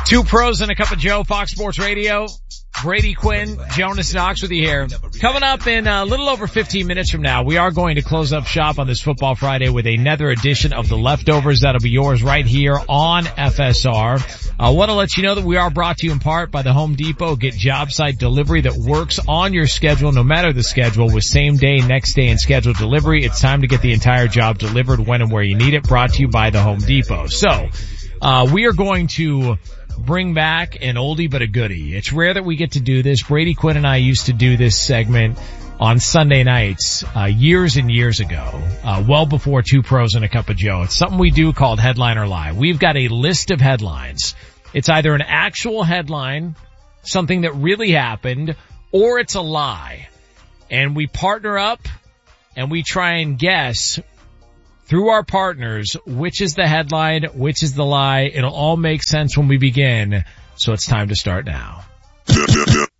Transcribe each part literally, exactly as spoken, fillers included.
Two pros and a cup of Joe, Fox Sports Radio. Brady Quinn, Jonas Knox with you here. Coming up in a little over fifteen minutes from now, we are going to close up shop on this Football Friday with another edition of The Leftovers. That'll be yours right here on F S R. I want to let you know that we are brought to you in part by the Home Depot. Get job site delivery that works on your schedule, no matter the schedule, with same day, next day, and scheduled delivery. It's time to get the entire job delivered when and where you need it. Brought to you by the Home Depot. So, uh, we are going to bring back an oldie but a goodie. It's rare that we get to do this. Brady Quinn and I used to do this segment on Sunday nights, uh, years and years ago, uh, well before Two Pros and a Cup of Joe. It's something we do called Headline or Lie. We've got a list of headlines. It's either an actual headline, something that really happened, or it's a lie. And we partner up and we try and guess through our partners, which is the headline, which is the lie. It'll all make sense when we begin. So it's time to start now. News.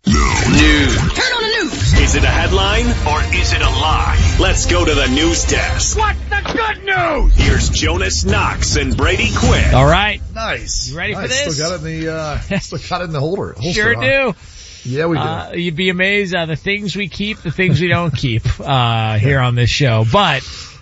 Turn on the news. Is it a headline or is it a lie? Let's go to the news desk. What's the good news? Here's Jonas Knox and Brady Quinn. All right. Nice. You ready nice. for this? Still got it in the, uh, still got it in the holder. holster, Sure huh? do. Yeah, we do. Uh, you'd be amazed at the things we keep, the things we don't keep, uh, here on this show. But,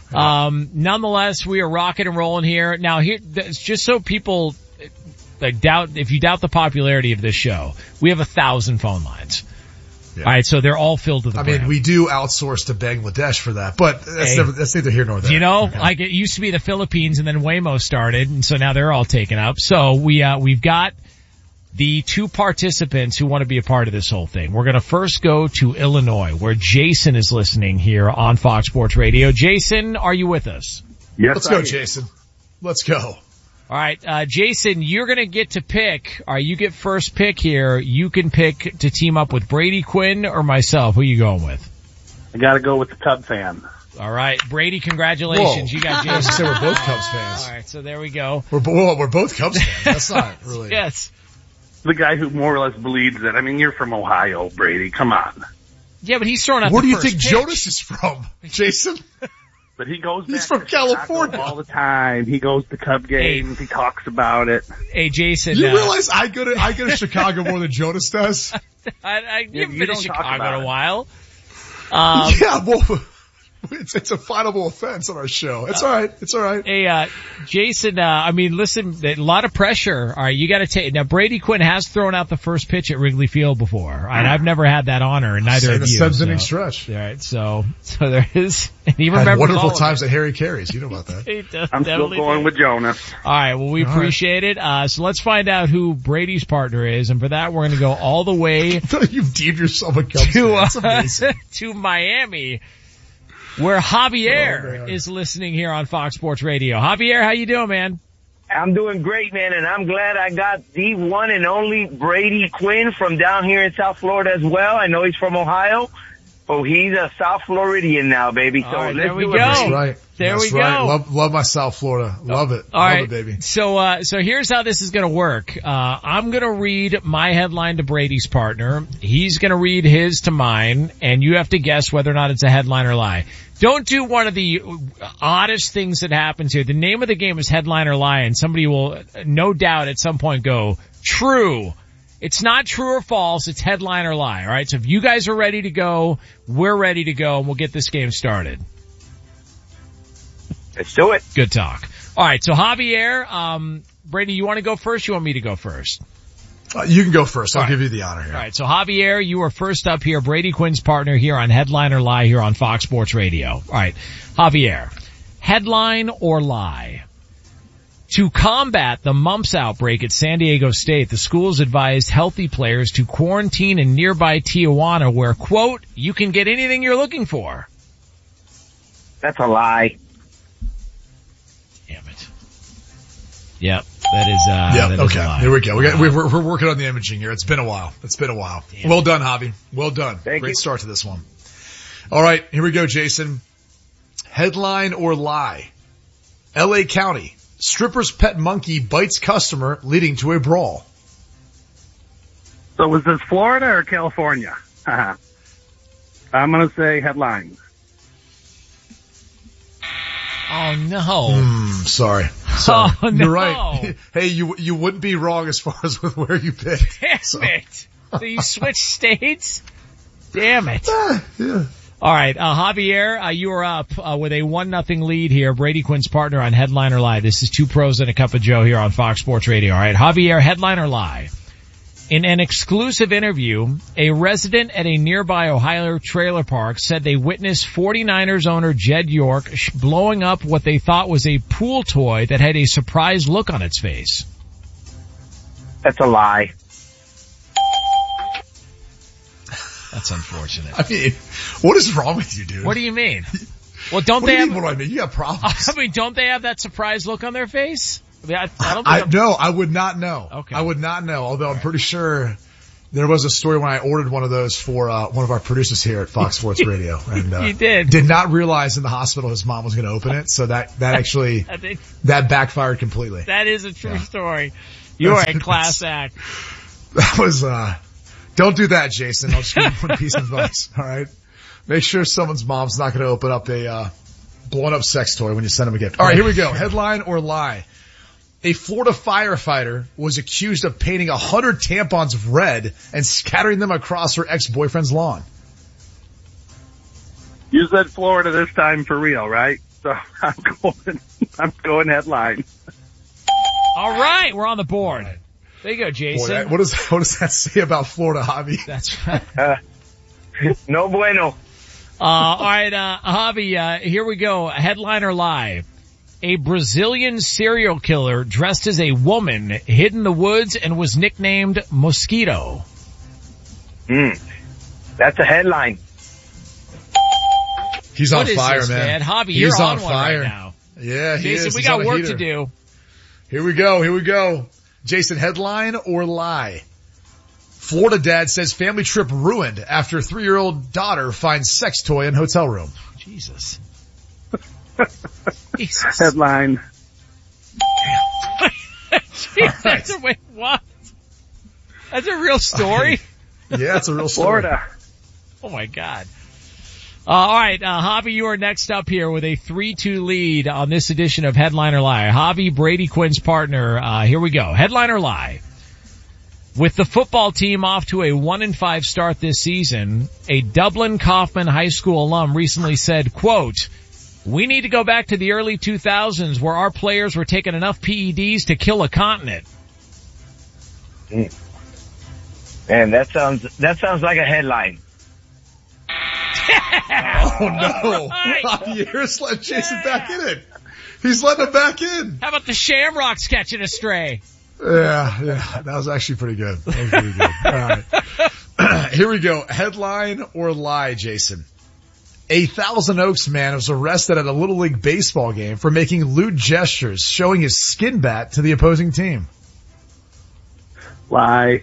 Um, nonetheless, we are rocking and rolling here. Now here, just so people like doubt, if you doubt the popularity of this show, we have a thousand phone lines. Yeah. All right. So they're all filled to the I brim. mean, we do outsource to Bangladesh for that, but that's, hey, never, that's neither here nor there. You know, okay. like it used to be the Philippines and then Waymo started, and so now they're all taken up. So we, uh, we've got the two participants who want to be a part of this whole thing. We're going to first go to Illinois, where Jason is listening here on Fox Sports Radio. Jason, are you with us? Yes. Let's go, Jason. Let's go. All right, uh, Jason, you're going to get to pick. All right, you get first pick here. You can pick to team up with Brady Quinn or myself. Who are you going with? I got to go with the Cub fan. All right, Brady, congratulations. Whoa. You got Jason. I was gonna say we're both Cubs fans. All right, so there we go. We're, well, we're both Cubs fans. That's not really. Yes. The guy who more or less believes it. I mean, you're from Ohio, Brady. Come on. Yeah, but he's throwing out Where the do you first think pitch. Jonas is from, Jason? But he goes He's back from to California Chicago all the time. He goes to Cub games. He talks about it. Hey, Jason. You uh, realize I go to I go to Chicago more than Jonas does? I, I, you've you been to don't talk Chicago about in a it. while. Um, Yeah, well, it's it's a finable offense on our show. It's all right. It's all right. Hey, uh, Jason, uh, I mean, listen, a lot of pressure. All right, you gotta take, now Brady Quinn has thrown out the first pitch at Wrigley Field before. All right, I've never had that honor, and neither Say of the you. seventh so. inning stretch. All right, so, so there is, and he Had remembers wonderful all of times it. that Harry carries. You know about that. He does I'm still definitely going do. with Jonas. All right, well, we All right. appreciate it. Uh, so let's find out who Brady's partner is, and for that, we're gonna go all the way You've deemed yourself a Cubs to, fan. That's uh, amazing. to Miami, where Javier Oh, man. is listening here on Fox Sports Radio. Javier, how you doing, man? I'm doing great, man, and I'm glad I got the one and only Brady Quinn from down here in South Florida as well. I know he's from Ohio, but he's a South Floridian now, baby. So All right, let's there we do go. it. That's Brady. right. There That's we right. go. Love, love my South Florida. Love it. All love right. it, baby. So, uh, so here's how this is going to work. Uh, I'm going to read my headline to Brady's partner. He's going to read his to mine, and you have to guess whether or not it's a headline or lie. Don't do one of the oddest things that happens here. The name of the game is Headline or Lie, and somebody will no doubt at some point go, true. It's not true or false. It's headline or lie. All right. So if you guys are ready to go, we're ready to go, and we'll get this game started. Let's do it. Good talk. All right. So Javier, um, Brady, you want to go first? You want me to go first? Uh, you can go first. I'll All right. give you the honor here. All right. So Javier, you are first up here. Brady Quinn's partner here on Headline or Lie here on Fox Sports Radio. All right. Javier, headline or lie? To combat the mumps outbreak at San Diego State, the schools advised healthy players to quarantine in nearby Tijuana where, quote, you can get anything you're looking for. That's a lie. Damn it. Yep. That is, uh, Yeah. that is a Okay. lie. Here we go. We got, we're, we're working on the imaging here. It's been a while. It's been a while. Damn. Well done, Javi. Well done. Thank Great you. start to this one. All right. Here we go, Jason. Headline or lie? L A County. Stripper's pet monkey bites customer leading to a brawl. So was this Florida or California? I'm going to say headline. Oh no. Hmm, sorry. So, Oh, no. you're right. Hey, you you wouldn't be wrong as far as with where you picked. Damn So. it. So you switched states? Damn it. Yeah. All right, uh, Javier, uh, you are up uh, with a one nothing lead here. Brady Quinn's partner on Headline or Lie. This is Two Pros and a Cup of Joe here on Fox Sports Radio. All right, Javier, Headline or Lie. In an exclusive interview, a resident at a nearby Ohio trailer park said they witnessed forty-niners owner Jed York sh- blowing up what they thought was a pool toy that had a surprised look on its face. That's a lie. That's unfortunate. I mean, what is wrong with you, dude? What do you mean? Well, don't What they do you have? mean, what do I mean? You got problems. I mean, don't they have that surprised look on their face? I mean, I, I don't think I I'm- no, I would not know. Okay. I would not know. Although I'm pretty sure there was a story when I ordered one of those for uh, one of our producers here at Fox Sports Radio, and uh, You did. did not realize in the hospital his mom was going to open it. So that that actually I think that backfired completely. that is a true story. You are a class act. That was uh, don't do that, Jason. I'll just give you one piece of advice. All right, make sure someone's mom's not going to open up a uh, blown up sex toy when you send them a gift. All right, here we go. Headline or lie. A Florida firefighter was accused of painting a hundred tampons red and scattering them across her ex-boyfriend's lawn. You said Florida this time for real, right? So I'm going, I'm going headline. All right, we're on the board. There you go, Boy, Jason. that, what does what does that say about Florida, Javi? That's right. Uh, no bueno. Uh, all right, uh, Javi, uh, here we go. Headline or lie. A Brazilian serial killer dressed as a woman hid in the woods and was nicknamed Mosquito. Mm. That's a headline. He's What on is fire, this, man. man? Javi, He's you're on, on one fire. right now. Yeah, he Jason, is. we He's got on a work heater. to do. Here we go. Here we go. Jason, headline or lie? Florida dad says family trip ruined after three-year-old daughter finds sex toy in hotel room. Jesus. Jesus. Headline. Jeez, that's a, wait, what? That's a real story? Yeah, it's a real story. Florida. Oh my God. Uh, all right, uh, Javi, you are next up here with a three two lead on this edition of Headline or Lie. Javi, Brady Quinn's partner. Uh, here we go. Headline or Lie. With the football team off to a one and five start this season, a Dublin Kaufman High School alum recently said, quote, "We need to go back to the early two thousands where our players were taking enough P E Ds to kill a continent." Mm. Man, that sounds that sounds like a headline. Oh no. Javier's let Jason back in it. He's letting him back in. How about the Shamrocks catching a stray? Yeah, yeah, that was actually pretty good. That was pretty good. All right. Here we go. Headline or lie, Jason. A Thousand Oaks man was arrested at a Little League baseball game for making lewd gestures, showing his skin bat to the opposing team. Lie.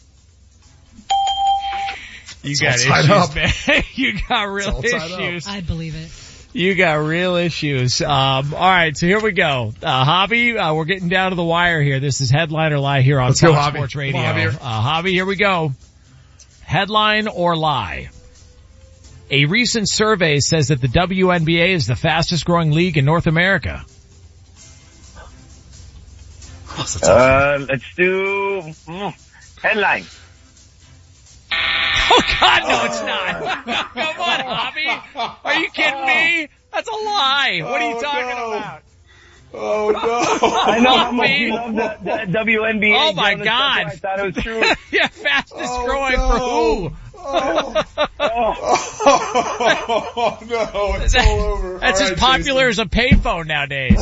You It's got all tied issues, up. man. You got real all tied up. issues. I believe it. You got real issues. Um, all right, so here we go. Uh, Javi, uh, we're getting down to the wire here. This is Headline or Lie here on Let's go, Fox Javi. Sports Radio. Come on, Javier. uh, Javi, here we go. Headline or Lie. A recent survey says that the W N B A is the fastest growing league in North America. Oh, that's a tough one. Uh, let's do mm, headline. Oh God, no, it's not. Come on, Javi. Are you kidding me? That's a lie. What are you Oh, talking no. about? Oh no. I know how much Me? you love the, the W N B A. Oh, my Jonas, God. that's why I thought it was true. Yeah, fastest Oh, growing no. for who? Oh, Oh, oh no, it's all over. That's All as right, popular as a payphone nowadays.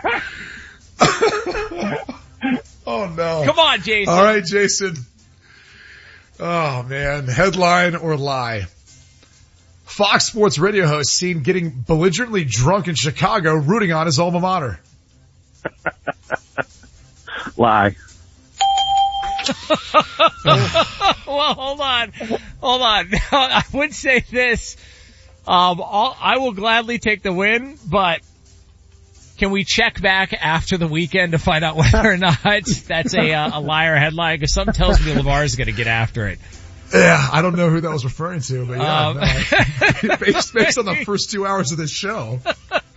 Jason. Oh no. Come on, Jason. All right, Jason. Oh man, headline or lie. Fox Sports radio host seen getting belligerently drunk in Chicago rooting on his alma mater. Lie. Well, hold on. Hold on. Now, I would say this. Um, I'll, I will gladly take the win, but can we check back after the weekend to find out whether or not that's a, uh, a liar headline? Because something tells me LeVar is going to get after it. Yeah, I don't know who that was referring to, but yeah, Um, no. based, based on the first two hours of this show.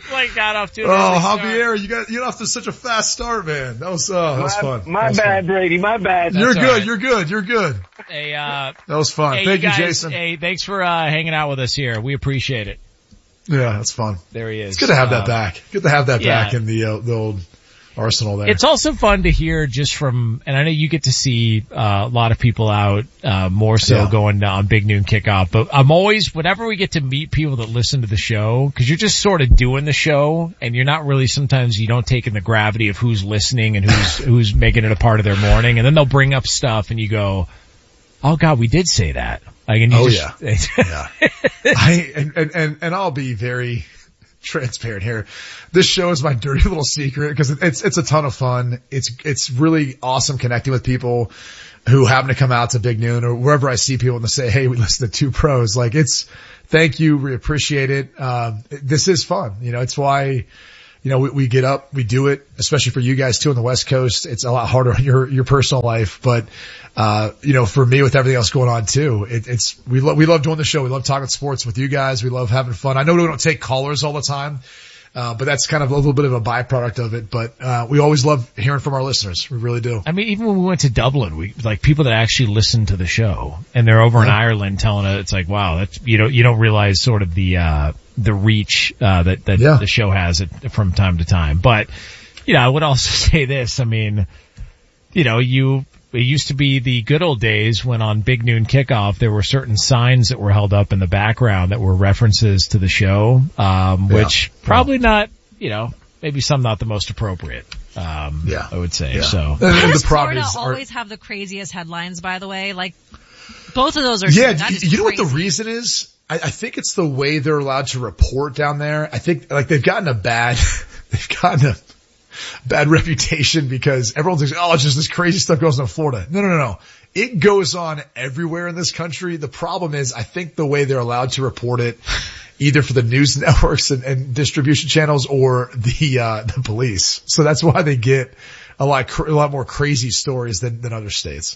Like got off to. Oh, Javier, you got you got off to such a fast start, man. That was uh, that was my, fun. My was bad, fun. Brady. My bad. You're That's good. right. You're good. You're good. Hey, uh, that was fun. hey, Thank you, you, guys, Jason. Hey, thanks for uh hanging out with us here. We appreciate it. Yeah, that's fun. There he is. It's good to have that uh, back. Good to have that yeah. back in the uh, the old arsenal there. It's also fun to hear just from, and I know you get to see uh, a lot of people out, uh, more so Yeah. going on Big Noon Kickoff, but I'm always, whenever we get to meet people that listen to the show, cause you're just sort of doing the show and you're not really, sometimes you don't take in the gravity of who's listening and who's, who's making it a part of their morning. And then they'll bring up stuff and you go, oh God, we did say that. Like, and you oh just, yeah. yeah. I, and, and, and, and I'll be very transparent here. This show is my dirty little secret because it's, it's a ton of fun. It's, it's really awesome connecting with people who happen to come out to Big Noon or wherever I see people and they say, hey, we listen to Two Pros. Like it's, thank you. We appreciate it. Um, this is fun. You know, it's why, you know, we, we get up, we do it, especially for you guys too on the West Coast. It's a lot harder on your, your personal life, but, uh, you know, for me with everything else going on too, it, it's, we love, we love doing the show. We love talking sports with you guys. We love having fun. I know we don't take callers all the time, uh, but that's kind of a little bit of a byproduct of it. But, uh, we always love hearing from our listeners. We really do. I mean, even when we went to Dublin, we, like people that actually listen to the show and they're over in Yeah. Ireland telling us, it's like, wow, that's, you know, you don't realize sort of the, uh, the reach, uh, that, that Yeah. the show has it from time to time. But, you know, I would also say this. I mean, you know, you, it used to be the good old days when on Big Noon Kickoff, there were certain signs that were held up in the background that were references to the show, um, Yeah. which probably not, you know, maybe some not the most appropriate. Um, Yeah. I would say Yeah. so. And, and the Does problem Florida is, our- always have the craziest headlines, by the way? Like, both of those are yeah, that you, is you know what the crazy. reason is? I, I think it's the way they're allowed to report down there. I think like they've gotten a bad, they've gotten a bad reputation because everyone thinks, oh, it's just this crazy stuff goes on in Florida. No, no, no, no. It goes on everywhere in this country. The problem is I think the way they're allowed to report it, either for the news networks and, and distribution channels or the, uh, the police. So that's why they get a lot, cr- a lot more crazy stories than, than other states.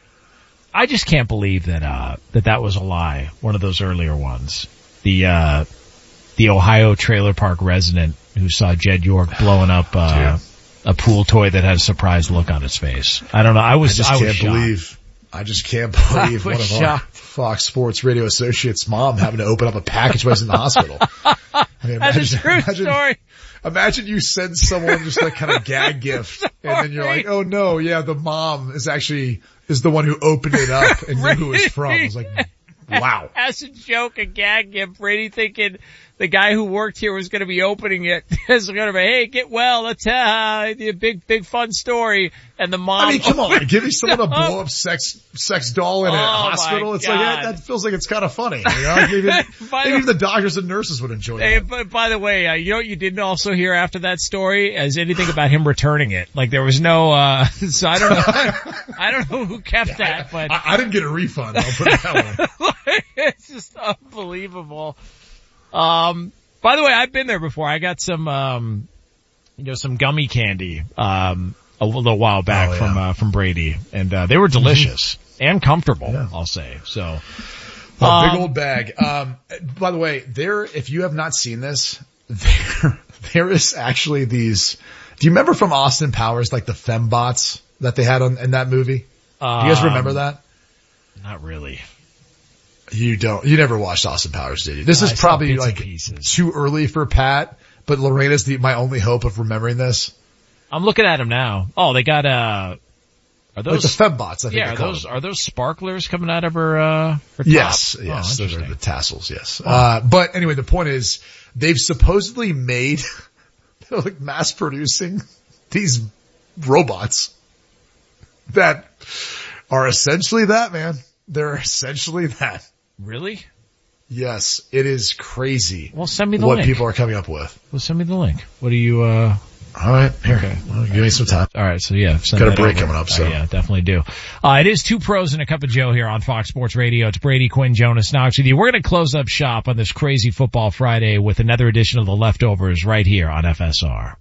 I just can't believe that, uh, that that was a lie. One of those earlier ones. The, uh, the Ohio trailer park resident who saw Jed York blowing up, uh, a pool toy that had a surprised look on its face. I don't know. I was, I just I was can't shocked. believe, I just can't believe I one was of our shocked. Fox Sports radio associates' mom having to open up a package while he's in the hospital. I mean, That's imagine, a true imagine, story. Imagine you send someone just like kind of gag gift and then you're like, oh no, yeah, the mom is actually, is the one who opened it up and knew who it was from. I was like, wow. As a joke, a gag gift, Brady thinking the guy who worked here was going to be opening it. It's going to be, hey, get well, let's, uh, a big, big fun story. And the mom. I mean, come on, give me someone to blow up sex, sex doll in a Oh, hospital. my It's like, that, God. that feels like it's kind of funny. You know? Maybe, By maybe the- even the doctors and nurses would enjoy Hey, that. but by the way, uh, you know what you didn't also hear after that story is anything about him returning it. Like there was no, uh, so I don't know, I don't know who kept that, but. I, I didn't get a refund. I'll put it that way. It's just unbelievable. Um, by the way, I've been there before. I got some, um, you know, some gummy candy, um, a little while back Oh, yeah. from, uh, from Brady and, uh, they were delicious and comfortable, Yeah. I'll say. So. A Um, big old bag. Um, by the way, there, if you have not seen this, there, there is actually these, do you remember from Austin Powers, like the fembots that they had on, in that movie? Do you guys remember um, that? Not really. You don't, you never watched Austin Powers, did you? This I is saw probably bits and like pieces. too early for Pat, but Lorena's the, my only hope of remembering this. I'm looking at them now. Oh, they got, uh, are Like those, the fembots, I think yeah, they are call those, them. are those sparklers coming out of her, uh, her top? Yes, Oh, yes, those are interesting. the tassels, yes. Uh, but anyway, the point is, they've supposedly made, they're like mass producing these robots that are essentially that, man. They're essentially that. Really? Yes, it is crazy Well, send me the what link. people are coming up with. Well, send me the link. What do you, uh, All right, here, Okay. well, give me some time. all right. So yeah, send Got a that break over. coming up, so. Uh, yeah, definitely do. Uh, it is Two Pros and a Cup of Joe here on Fox Sports Radio. It's Brady Quinn, Jonas Knox with you. We're going to close up shop on this crazy football Friday with another edition of The Leftovers right here on F S R.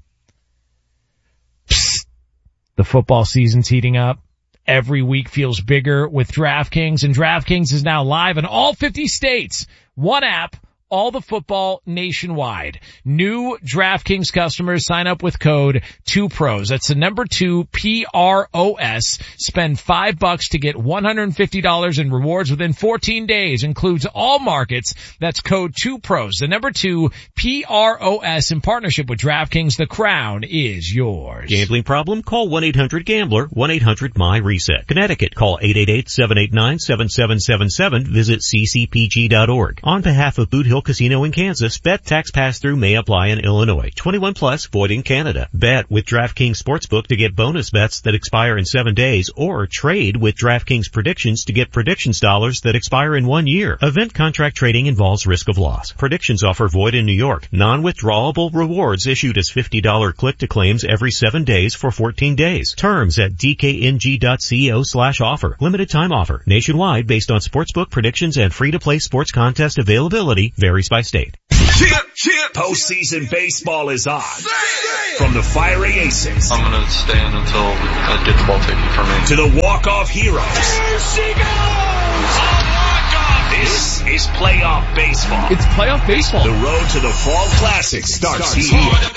Psst. The football season's heating up. Every week feels bigger with DraftKings, and DraftKings is now live in all fifty states. One app, all the football nationwide. New DraftKings customers sign up with code two pros. That's the number two, P R O S. Spend five bucks to get one hundred fifty dollars in rewards within fourteen days. Includes all markets. That's code two pros. The number two, P R O S, in partnership with DraftKings. The crown is yours. Gambling problem? Call one eight hundred gambler, one eight hundred my reset. Connecticut, call eight eight eight, seven eight nine, seven seven seven seven. Visit c c p g dot org. On behalf of Boot Hill Casino in Kansas, bet tax pass-through may apply in Illinois. twenty-one plus, void in Canada. Bet with DraftKings Sportsbook to get bonus bets that expire in seven days, or trade with DraftKings Predictions to get predictions dollars that expire in one year. Event contract trading involves risk of loss. Predictions offer void in New York. Non-withdrawable rewards issued as fifty dollars click-to-claims every seven days for fourteen days. Terms at d k n g dot co slash offer. Limited time offer. Nationwide based on sportsbook predictions and free-to-play sports contest availability varies by state. Chip, chip. Postseason baseball is on. From the fiery aces. I'm going to stand until I get the ball taken from me. To the walk-off heroes. There she goes! A walk-off! This is playoff baseball. It's playoff baseball. The road to the Fall Classic starts here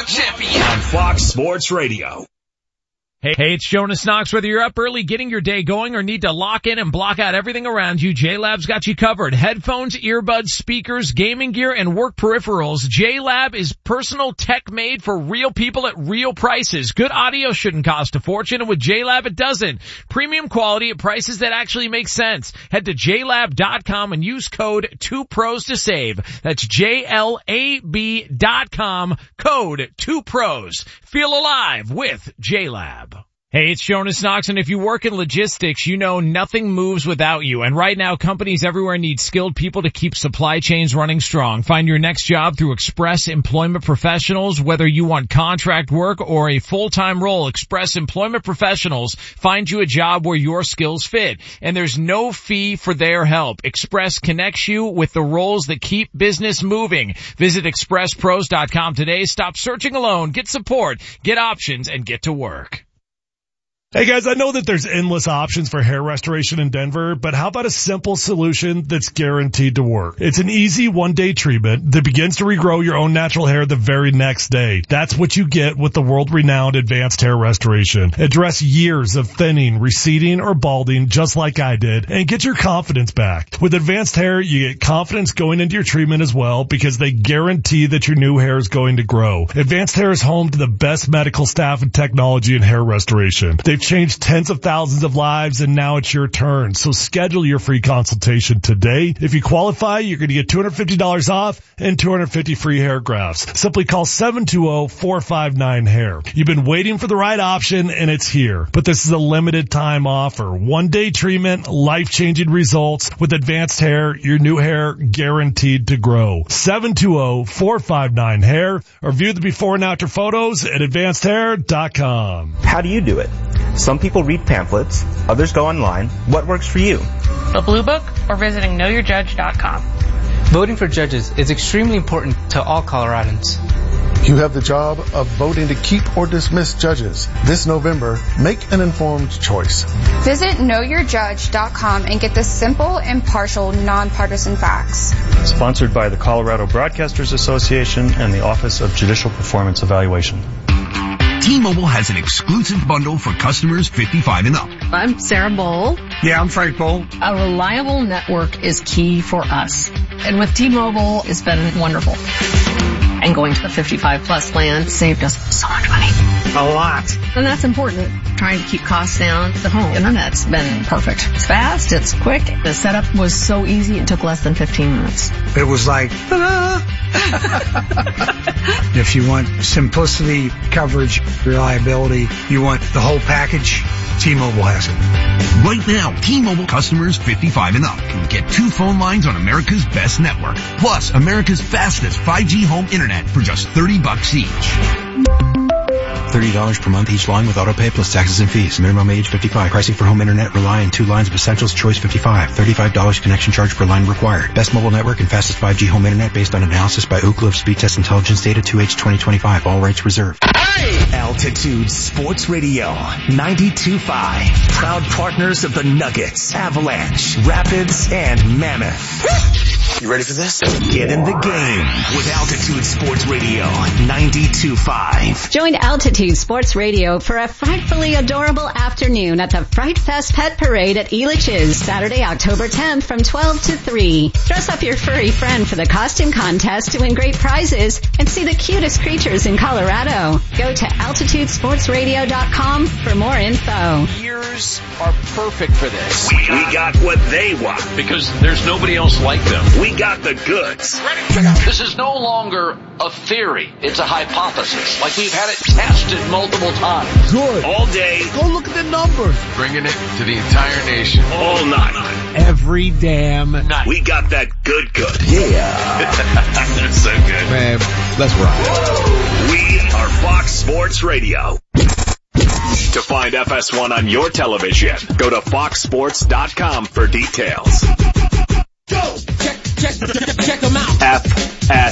on Fox Sports Radio. Hey, hey, it's Jonas Knox. Whether you're up early getting your day going or need to lock in and block out everything around you, J-Lab's got you covered. Headphones, earbuds, speakers, gaming gear, and work peripherals. J-Lab is personal tech made for real people at real prices. Good audio shouldn't cost a fortune, and with J-Lab it doesn't. Premium quality at prices that actually make sense. Head to j lab dot com and use code two pros to save. That's J L A B dot com, code two pros. Feel alive with J-Lab. Hey, it's Jonas Knox, and if you work in logistics, you know nothing moves without you. And right now, companies everywhere need skilled people to keep supply chains running strong. Find your next job through Express Employment Professionals. Whether you want contract work or a full-time role, Express Employment Professionals find you a job where your skills fit. And there's no fee for their help. Express connects you with the roles that keep business moving. Visit express pros dot com today. Stop searching alone. Get support, get options, and get to work. Hey guys, I know that there's endless options for hair restoration in Denver, but how about a simple solution that's guaranteed to work? It's an easy one-day treatment that begins to regrow your own natural hair the very next day. That's what you get with the world-renowned Advanced Hair Restoration. Address years of thinning, receding, or balding just like I did, and get your confidence back. With Advanced Hair, you get confidence going into your treatment as well because they guarantee that your new hair is going to grow. Advanced Hair is home to the best medical staff and technology in hair restoration. They've changed tens of thousands of lives, and now it's your turn. So schedule your free consultation today. If you qualify, you're going to get two hundred fifty dollars off and two hundred fifty free hair grafts. Simply call seven two zero, four five nine, hair. You've been waiting for the right option, and it's here. But this is a limited time offer. One day treatment, life-changing results. With Advanced Hair, your new hair guaranteed to grow. seven two zero, four five nine, hair, or view the before and after photos at advanced hair dot com. How do you do it? Some people read pamphlets, others go online. What works for you? The Blue Book or visiting know your judge dot com. Voting for judges is extremely important to all Coloradans. You have the job of voting to keep or dismiss judges. This November, make an informed choice. Visit know your judge dot com and get the simple, impartial, nonpartisan facts. Sponsored by the Colorado Broadcasters Association and the Office of Judicial Performance Evaluation. T-Mobile has an exclusive bundle for customers fifty-five and up. I'm Sarah Bowl. Yeah, I'm Frank Bowl. A reliable network is key for us. And with T-Mobile, it's been wonderful. And going to the fifty-five plus plan saved us so much money. A lot. And that's important. Trying to keep costs down. The home internet's been perfect. It's fast, it's quick. The setup was so easy, it took less than fifteen minutes. It was like, ta-da! If you want simplicity, coverage, reliability, you want the whole package, T-Mobile has it. Right now, T-Mobile customers fifty-five and up can get two phone lines on America's best network, plus America's fastest five G home internet for just thirty bucks each. thirty dollars per month each line with autopay plus taxes and fees. Minimum age fifty-five. Pricing for home internet rely on two lines of Essentials Choice fifty-five. thirty-five dollars connection charge per line required. Best mobile network and fastest five G home internet based on analysis by Ookla of Speed Test Intelligence Data two H twenty twenty-five. All rights reserved. Hey! Altitude Sports Radio ninety-two point five. Proud partners of the Nuggets, Avalanche, Rapids, and Mammoth. You ready for this? Get in the game with Altitude Sports Radio ninety-two point five. Join Altitude Sports Radio for a frightfully adorable afternoon at the Fright Fest Pet Parade at Elitch's, Saturday, October tenth from twelve to three. Dress up your furry friend for the costume contest to win great prizes and see the cutest creatures in Colorado. Go to altitude sports radio dot com for more info. Ears are perfect for this. We, we got what they want. Because there's nobody else like them. We got the goods. This is no longer a theory. It's a hypothesis. Like we've had it tested multiple times. Good. All day. Go look at the numbers. Bringing it to the entire nation. All night. Every damn night. We got that good good. Yeah. That's so good. Man, let's rock. We are Fox Sports Radio. To find F S one on your television, go to fox sports dot com for details. Go! Check, check, check them out. F S